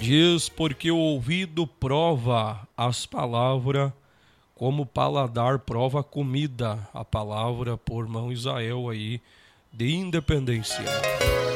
Diz, porque o ouvido prova as palavras, como o paladar prova a comida. A palavra por mão Isael aí, de Independência.